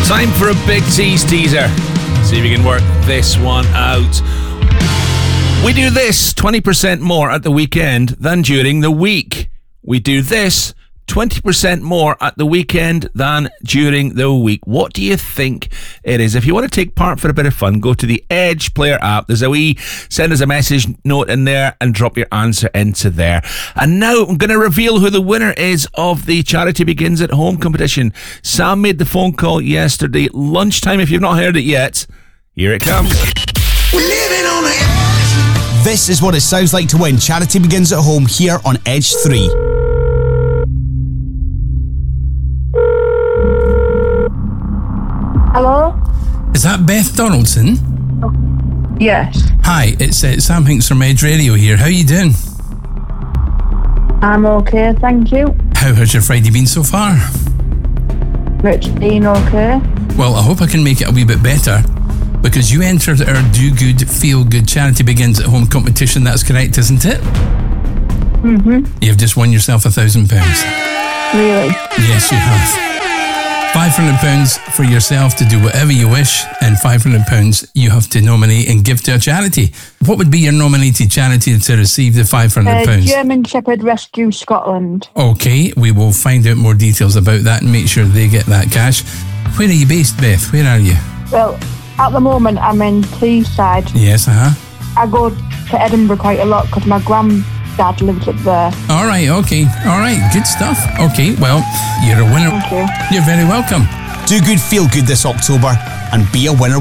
Time for a big teaser. See if we can work this one out. We do this 20% more at the weekend than during the week. We do this 20% more at the weekend than during the week. What do you think it is? If you want to take part for a bit of fun, go to the Edge Player app. There's a wee send us a message note in there and drop your answer into there. And now I'm going to reveal who the winner is of the Charity Begins at Home competition. Sam made the phone call yesterday lunchtime. If you've not heard it yet, here it comes. We're living on the edge. This is what it sounds like to win Charity Begins at Home here on Edge 3. Hello? Is that Beth Donaldson? Yes. Hi, it's Sam Hinks from Edge Radio here. How are you doing? I'm okay, thank you. How has your Friday been so far? It's been okay. Well, I hope I can make it a wee bit better, because you entered our Do Good, Feel Good Charity Begins at Home competition. That's correct, isn't it? Mm-hmm. You've just won yourself £1,000. Really? Yes, you have. £500 for yourself to do whatever you wish, and £500 you have to nominate and give to a charity. What would be your nominated charity to receive the £500? German Shepherd Rescue Scotland. Okay, we will find out more details about that and make sure they get that cash. Where are you based, Beth? Where are you? Well, at the moment I'm in Teesside. Yes, I go to Edinburgh quite a lot because my granddad lives up there. All right, okay. All right, good stuff. Okay, well, you're a winner. Thank you. You're very welcome. Do good, feel good this October and be a winner.